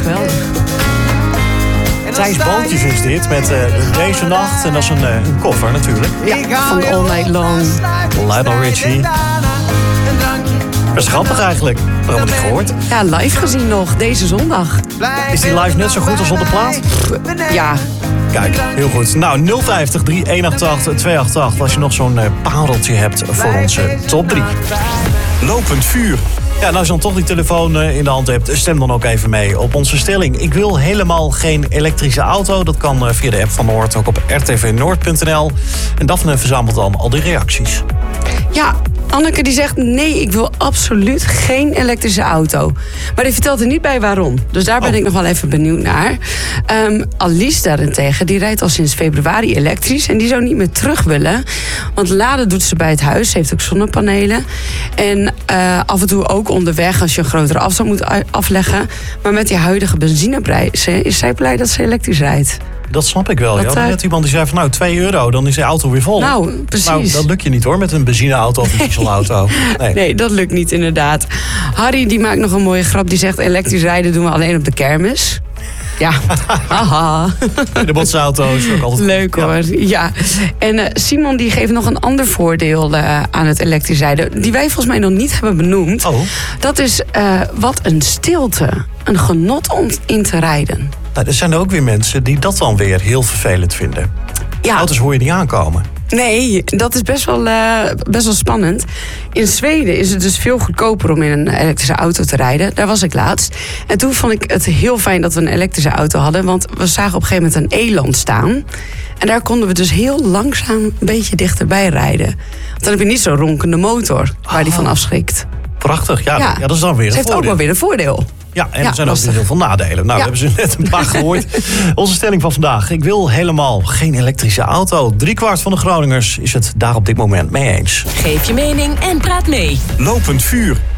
geweldig. Thijs Bootjes is dit, met Deze Nacht. En dat is een cover natuurlijk. Ja, van All Night Long. Lionel Richie. Dat is grappig eigenlijk. Dat hebben we niet gehoord. Ja, live gezien nog, deze zondag. Is die live net zo goed als op de plaat? Ja. Kijk, heel goed. Nou, 050 3188 288 als je nog zo'n pareltje hebt voor onze top 3. Lopend vuur. Ja, en als je dan toch die telefoon in de hand hebt, stem dan ook even mee op onze stelling. Ik wil helemaal geen elektrische auto. Dat kan via de app van Noord, ook op rtvnoord.nl. En Daphne verzamelt dan al die reacties. Ja, Anneke die zegt nee, ik wil absoluut geen elektrische auto. Maar die vertelt er niet bij waarom. Dus daar ben ik nog wel even benieuwd naar. Alice daarentegen, die rijdt al sinds februari elektrisch. En die zou niet meer terug willen. Want laden doet ze bij het huis. Ze heeft ook zonnepanelen. En af en toe ook onderweg als je een grotere afstand moet afleggen. Maar met die huidige benzineprijzen is zij blij dat ze elektrisch rijdt. Dat snap ik wel. Ja, net iemand die zei van nou €2, dan is de auto weer vol. Nou, precies. Nou, dat lukt je niet hoor, met een benzineauto of een dieselauto. Nee, dat lukt niet inderdaad. Harry die maakt nog een mooie grap. Die zegt elektrisch rijden doen we alleen op de kermis. Ja, haha. De botsauto is ook altijd leuk hoor, ja. En Simon die geeft nog een ander voordeel aan het elektrisch rijden. Die wij volgens mij nog niet hebben benoemd. Oh. Dat is wat een stilte. Een genot om in te rijden. Nou, er zijn ook weer mensen die dat dan weer heel vervelend vinden. Ja. Auto's hoor je niet aankomen. Nee, dat is best wel spannend. In Zweden is het dus veel goedkoper om in een elektrische auto te rijden. Daar was ik laatst. En toen vond ik het heel fijn dat we een elektrische auto hadden. Want we zagen op een gegeven moment een eland staan. En daar konden we dus heel langzaam een beetje dichterbij rijden. Want dan heb je niet zo'n ronkende motor waar die van afschrikt. Prachtig, ja, dat is dan weer een voordeel. Ze heeft ook wel weer een voordeel. Ja, en er zijn ook weer heel veel nadelen. Nou, we hebben ze net een paar gehoord. Onze stelling van vandaag. Ik wil helemaal geen elektrische auto. 3/4 van de Groningers is het daar op dit moment mee eens. Geef je mening en praat mee. Lopend vuur.